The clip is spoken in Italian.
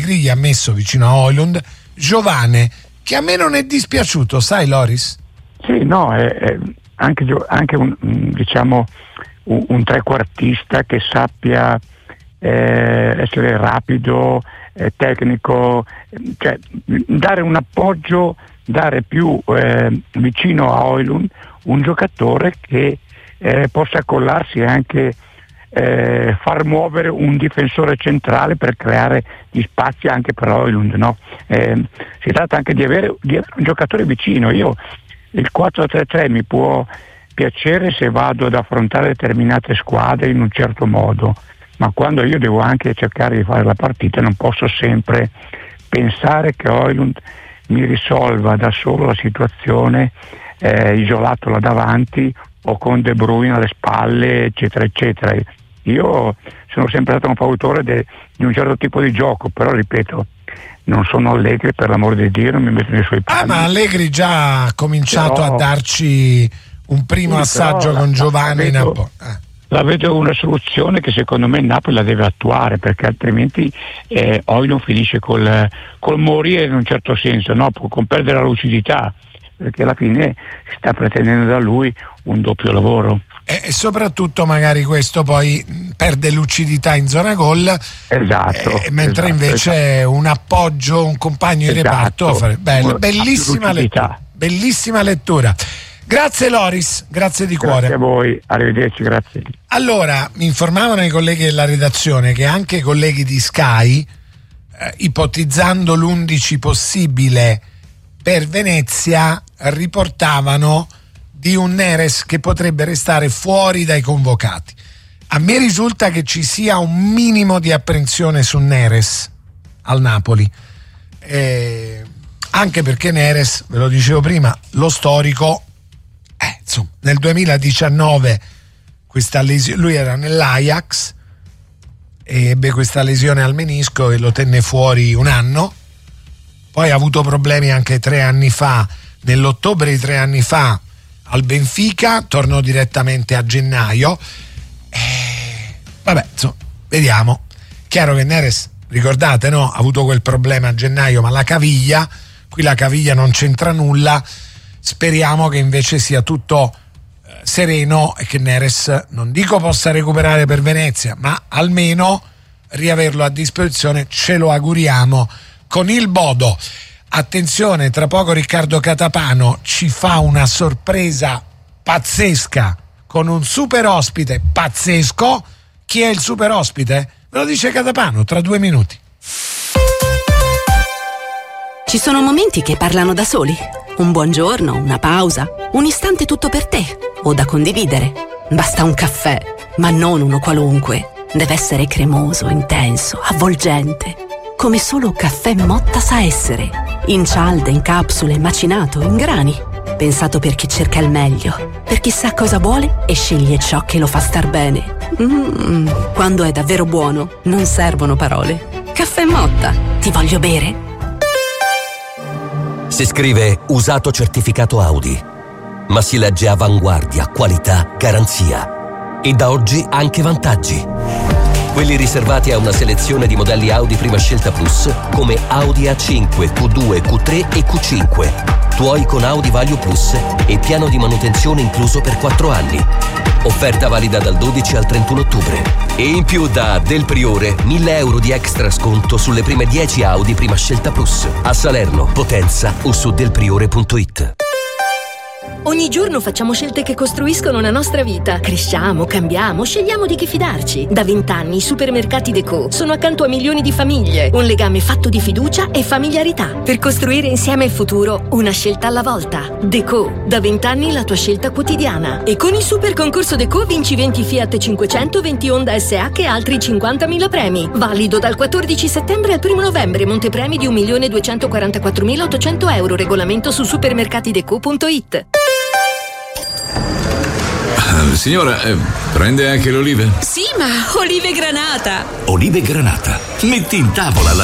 Allegri gli ha messo vicino a Højlund Giovane, che a me non è dispiaciuto, sai Loris? Sì, no, è anche un trequartista che sappia essere rapido, tecnico, cioè dare un appoggio, dare più vicino a Højlund un giocatore che possa collarsi e anche far muovere un difensore centrale per creare gli spazi anche per Højlund, no? Si tratta anche di avere un giocatore vicino. Io il 4-3-3 mi può piacere se vado ad affrontare determinate squadre in un certo modo, ma quando io devo anche cercare di fare la partita non posso sempre pensare che Højlund mi risolva da solo la situazione isolato là davanti o con De Bruyne alle spalle, eccetera eccetera. Io sono sempre stato un fautore di un certo tipo di gioco, però ripeto, non sono Allegri, per l'amore di Dio, non mi metto nei suoi panni. Ma Allegri già ha cominciato a darci un primo assaggio con Giovanni. La vedo una soluzione che secondo me il Napoli la deve attuare, perché altrimenti Højlund finisce col morire in un certo senso, no? Con perdere la lucidità, perché alla fine si sta pretendendo da lui un doppio lavoro. E soprattutto magari questo poi perde lucidità in zona gol, esatto, mentre invece un appoggio, un compagno di reparto bellissima lettura. Grazie Loris, grazie di cuore. Grazie a voi, arrivederci, grazie. Allora, mi informavano i colleghi della redazione che anche i colleghi di Sky, ipotizzando l'11 possibile per Venezia, riportavano di un Neres che potrebbe restare fuori dai convocati. A me risulta che ci sia un minimo di apprensione su Neres al Napoli, anche perché Neres, ve lo dicevo prima, lo storico, insomma, nel 2019 questa lesione, lui era nell'Ajax e ebbe questa lesione al menisco e lo tenne fuori un anno, poi ha avuto problemi anche 3 anni fa, nell'ottobre di 3 anni fa al Benfica, tornò direttamente a gennaio. Vabbè, insomma, vediamo. Chiaro che Neres, ricordate, no? Ha avuto quel problema a gennaio, ma la caviglia, qui la caviglia non c'entra nulla. Speriamo che invece sia tutto sereno e che Neres, non dico possa recuperare per Venezia, ma almeno riaverlo a disposizione, ce lo auguriamo con il Bodo. Attenzione, tra poco Riccardo Catapano ci fa una sorpresa pazzesca con un super ospite pazzesco. Chi è il super ospite? Ve lo dice Catapano tra 2 minuti. Ci sono momenti che parlano da soli. Un buongiorno, una pausa, un istante tutto per te o da condividere. Basta un caffè, ma non uno qualunque. Deve essere cremoso, intenso, avvolgente, come solo Caffè Motta sa essere. In cialde, in capsule, macinato, in grani. Pensato per chi cerca il meglio, per chi sa cosa vuole e sceglie ciò che lo fa star bene. Quando è davvero buono, non servono parole. Caffè Motta, ti voglio bere. Si scrive usato certificato Audi, ma si legge avanguardia, qualità, garanzia. E da oggi anche vantaggi. Quelli riservati a una selezione di modelli Audi Prima Scelta Plus, come Audi A5, Q2, Q3 e Q5. Tuoi con Audi Value Plus e piano di manutenzione incluso per 4 anni. Offerta valida dal 12 al 31 ottobre. E in più da Del Priore 1.000 euro di extra sconto sulle prime 10 Audi Prima Scelta Plus. A Salerno, Potenza o su delpriore.it. Ogni giorno facciamo scelte che costruiscono la nostra vita. Cresciamo, cambiamo, scegliamo di chi fidarci. Da 20 anni i supermercati Decaux sono accanto a milioni di famiglie. Un legame fatto di fiducia e familiarità. Per costruire insieme il futuro, una scelta alla volta. Decaux, da 20 anni la tua scelta quotidiana. E con il super concorso Decaux vinci 20 Fiat 500, 20 Honda SH e altri 50.000 premi. Valido dal 14 settembre al 1 novembre. Montepremi di 1.244.800 euro. Regolamento su supermercatidecaux.it. Signora, prende anche le olive? Sì, ma olive granata. Olive granata. Metti in tavola la